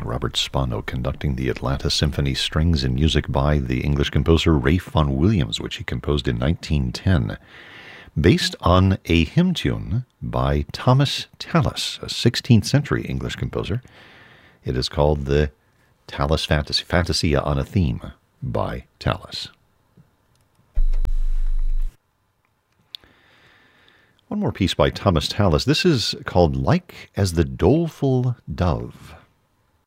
Robert Spano conducting the Atlanta Symphony Strings and music by the English composer Ralph Vaughan Williams, which he composed in 1910, based on a hymn tune by Thomas Tallis, a 16th century English composer. It is called the Tallis Fantasy, Fantasia on a Theme by Tallis. One more piece by Thomas Tallis. This is called Like as the Doleful Dove.